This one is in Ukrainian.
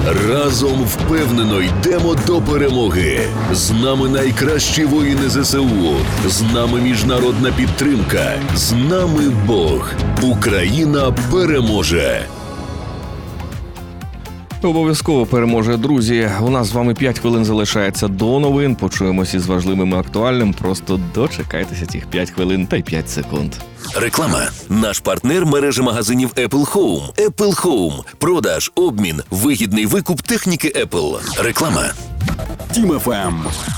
Разом впевнено йдемо до перемоги. З нами найкращі воїни ЗСУ. З нами міжнародна підтримка. З нами Бог. Україна переможе. Обов'язково переможе, друзі. У нас з вами 5 хвилин залишається до новин. Почуємося із важливим і актуальним. Просто дочекайтеся цих 5 хвилин та й 5 секунд. Реклама. Наш партнер – мережа магазинів Apple Home. Apple Home. Продаж, обмін, вигідний викуп техніки Apple. Реклама. Тім ФМ.